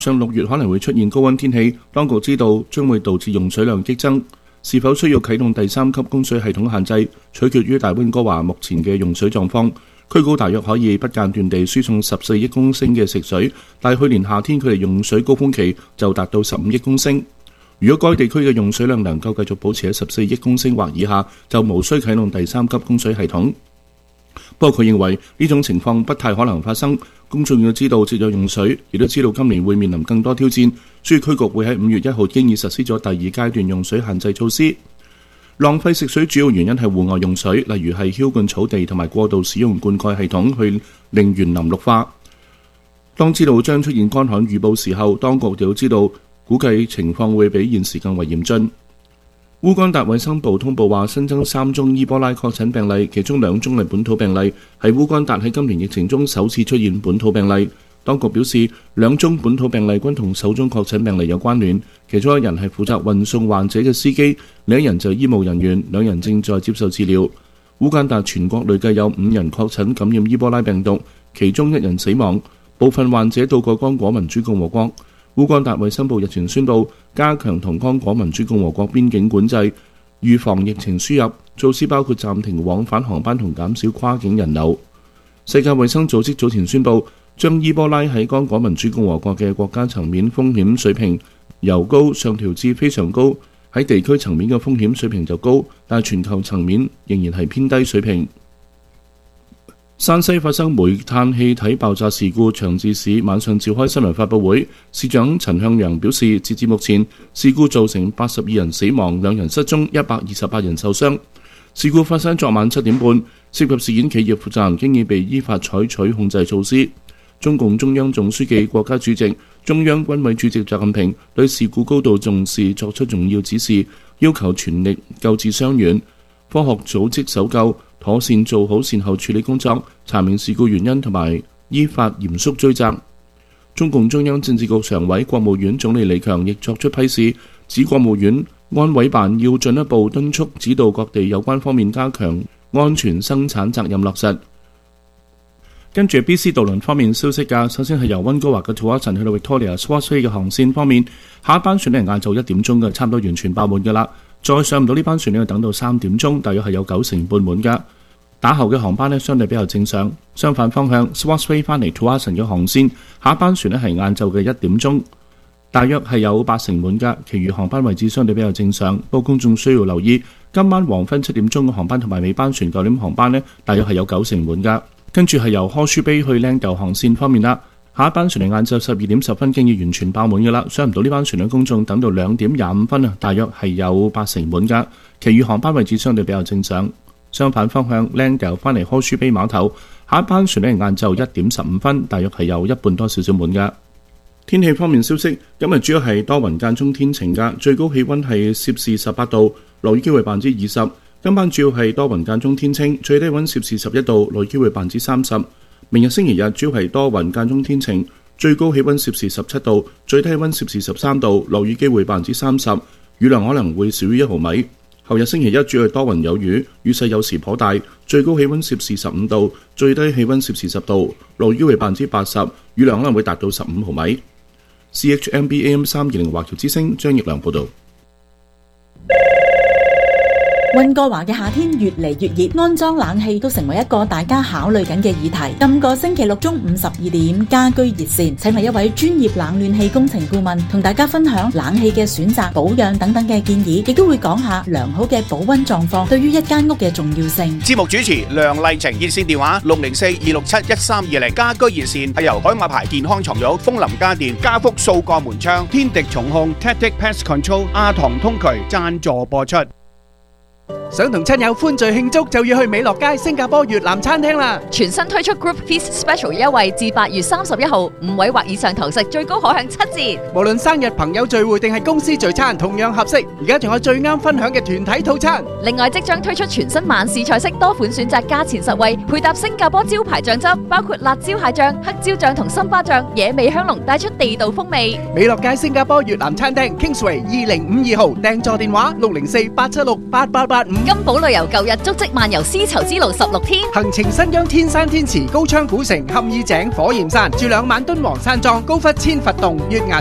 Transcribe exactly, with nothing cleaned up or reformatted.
上六月可能會出現高溫天氣，當局知道將會導致用水量激增，是否需要啟動第三級供水系統限制，取決於大溫哥華目前嘅用水狀況。區高大約可以不間斷地輸送十四億公升嘅食水，但去年夏天佢哋用水高峰期就達到十五億公升。如果該地區嘅用水量能夠繼續保持喺十四億公升或以下，就無需啟動第三級供水系統。不過佢認為呢種情況不太可能發生，公眾要知道節約用水，亦都知道今年會面臨更多挑戰，所以區局會喺五月一號經已實施咗第二階段用水限制措施。浪費食水主要原因係戶外用水，例如係澆灌草地同埋過度使用灌溉系統去令園林綠化。當知道將出現乾旱預報時候，當局就要知道估計情況會比現時更為嚴峻。烏干達衛生部通報話新增三宗伊波拉確診病例，其中兩宗係本土病例，係烏干達喺今年疫情中首次出現本土病例。當局表示，兩宗本土病例均同首宗確診病例有關聯，其中一人係負責運送患者嘅司機，另一人就係醫務人員，兩人正在接受治療。烏干達全國累計有五人確診感染伊波拉病毒，其中一人死亡，部分患者到過剛果民主共和國。烏干達衛生部日前宣布加強同剛果民主共和國邊境管制，預防疫情輸入，措施包括暫停往返航班同減少跨境人流。世界衛生組織早前宣布將伊波拉喺剛果民主共和國嘅國家層面風險水平由高上調至非常高，喺地區層面嘅風險水平就高，但係全球層面仍然係偏低水平。山西發生煤炭氣體爆炸事故，長治市晚上召開新聞發佈會，市長陳向陽表示，截至目前，事故造成八十二人死亡，兩人失蹤，一百二十八人受傷。事故發生昨晚七點半，涉及事件企業負責人經已被依法採取控制措施。中共中央總書記、國家主席、中央軍委主席習近平對事故高度重視，作出重要指示，要求全力救治傷員，科學組織搜救，妥善做好善後處理工作，查明事故原因同埋依法嚴肅追責。中共中央政治局常委、國務院總理李強亦作出批示，指國務院安委辦要進一步敦促指導各地有關方面加強安全生產責任落實。跟住 B C 渡輪方面消息㗎，首先係由溫哥華嘅 Tsawwassen 去到 Victoria Swartz Bay 嘅航線方面，下一班船咧係晏晝一點鐘嘅，差唔多完全爆滿㗎啦。再上唔到呢班船咧，要等到三點鐘，大約係有九成半滿㗎。打後嘅航班咧相對比較正常。相反方向 Swartz Bay 翻嚟 Tsawwassen 嘅航線，下一班船咧係晏晝嘅一點鐘，大約係有八成滿㗎。其餘航班位置相對比較正常，不過公眾需要留意，今晚黃昏七點鐘嘅航班同埋尾班船九點航班咧，大約係有九成滿㗎。跟住係由 Horseshoe Bay 去 Langdale 航線方面啦，下一班船嚟晏晝十二點十分經已完全爆滿㗎啦，上唔到呢班船嘅公眾等到兩點廿五分啊，大約係有八成滿㗎。其餘航班位置相對比較正常。相反方向 Langdale 翻嚟 Horseshoe Bay 碼頭，下一班船嚟晏晝一點十五分，大約係有一半多少少滿㗎。天氣方面消息，今日主要係多雲間中天晴㗎，最高氣溫係攝氏十八度，落雨機會百分之二十。今晚主要係多雲間中天晴，最低溫攝氏十一度，落雨機會百分之三十。明日星期日主要係多雲間中天晴，最高氣溫攝氏十七度，最低溫攝氏十三度，落雨機會百分之三十，雨量可能會少於一毫米。後日星期一主要係多雲有雨，雨勢有時頗大，最高氣溫攝氏十五度，最低氣溫攝氏十度，落雨機會百分之八十，雨量可能會達到十五毫米。C H M B A M 三二零華僑之聲張奕良報導。 溫哥華嘅夏天越嚟越熱，安裝冷氣都成為一個大家考慮緊嘅議題。今個星期六中午十二點，家居熱線請嚟一位專業冷暖氣工程顧問，同大家分享冷氣嘅選擇、保養等等嘅建議，亦都會講下良好嘅保溫狀況對於一間屋嘅重要性。 節目主持梁麗晴，熱線電話六零四二六七一三二零。家居熱線係由海馬牌健康床褥、風林家電、家福數個門窗、天敵重控、Tactic Pest Control、阿唐通渠贊助播出。 想同親友歡聚慶祝，就要去美樂街新加坡越南餐廳啦！ 全新推出 Group Feast Special 優惠，至八月三十一號，五位或以上堂食最高可享七折。 無論生日、朋友聚會定係公司聚餐，同樣合適。而家仲有最啱分享嘅團體套餐。 另外，即將推出全新晚市菜式，多款選擇，價錢實惠，配搭新加坡招牌醬汁，包括辣椒蟹醬、黑椒醬同參巴醬，野味香濃，帶出地道風味。 美樂街新加坡越南餐廳 Kingsway 二零五二號，訂座電話六零四八七六八八八五。 金寶旅遊舊日足跡漫遊絲綢之路十六天， 行程新疆天山天池、高昌古城、坎爾井、火焰山，住兩晚敦煌山莊、高窟千佛洞、月牙